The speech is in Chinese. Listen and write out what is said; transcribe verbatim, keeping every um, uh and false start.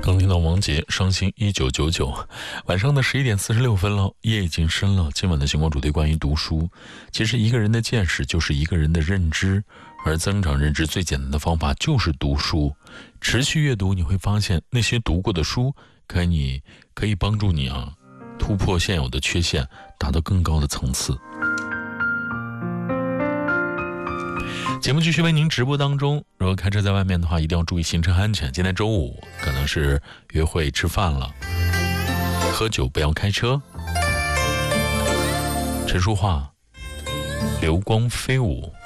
刚听到王杰伤心一九九九，晚上的十一点四十六分了，夜已经深了。今晚的星光主题关于读书，其实一个人的见识就是一个人的认知，而增长认知最简单的方法就是读书。持续阅读，你会发现那些读过的书，可以你可以帮助你啊突破现有的缺陷，达到更高的层次。节目继续为您直播当中，如果开车在外面的话，一定要注意行车安全。今天周五可能是约会吃饭了，喝酒不要开车。陈淑桦，流光飞舞。